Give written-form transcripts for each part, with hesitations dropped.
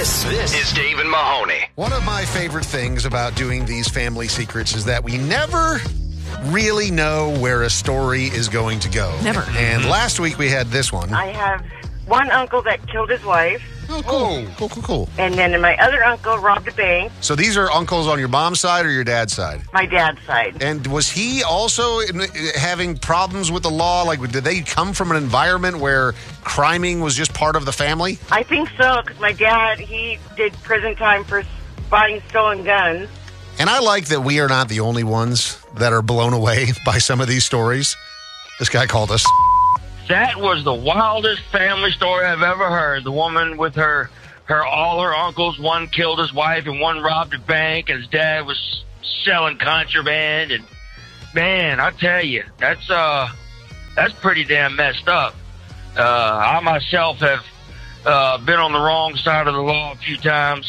This is Dave and Mahoney. One of my favorite things about doing these family secrets is that we never really know where a story is going to go. Never. And last week we had this one. I have one uncle that killed his wife. Oh, cool. And then my other uncle robbed a bank. So these are uncles on your mom's side or your dad's side? My dad's side. And was he also having problems with the law? Like, did they come from an environment where criming was just part of the family? I think so, because my dad, he did prison time for buying stolen guns. And I like that we are not the only ones that are blown away by some of these stories. This guy called us. That was the wildest family story I've ever heard. The woman with all her uncles, one killed his wife and one robbed a bank, and his dad was selling contraband. And man, I tell you, that's pretty damn messed up. I myself have been on the wrong side of the law a few times.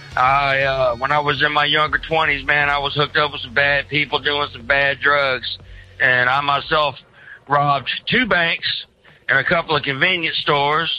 When I was in my younger 20s, man, I was hooked up with some bad people doing some bad drugs, and I myself robbed 2 banks and a couple of convenience stores,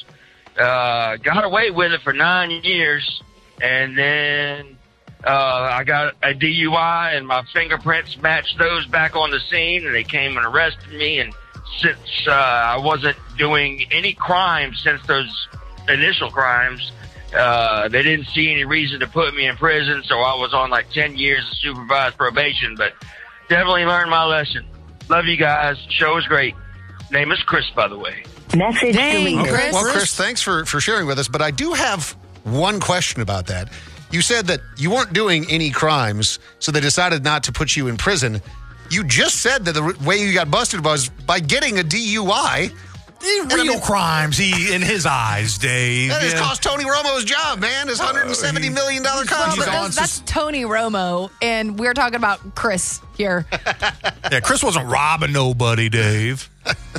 got away with it for 9 years, and then I got a DUI, and my fingerprints matched those back on the scene, and they came and arrested me. And since I wasn't doing any crimes since those initial crimes, they didn't see any reason to put me in prison, so I was on like 10 years of supervised probation, but definitely learned my lesson. Love you guys. Show is great. Name is Chris, by the way. Message deleted. Okay. Well, Chris, thanks for sharing with us, but I do have one question about that. You said that you weren't doing any crimes, so they decided not to put you in prison. You just said that the way you got busted was by getting a DUI. Real crimes, in his eyes, Dave. That has cost Tony Romo's job, man. His $170 million contract. Well, that's Tony Romo, and we're talking about Chris here. Yeah, Chris wasn't robbing nobody, Dave.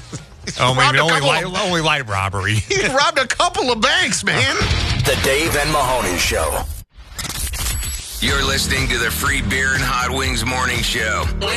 Only light robbery. He robbed a couple of banks, man. The Dave and Mahoney Show. You're listening to the Free Beer and Hot Wings Morning Show.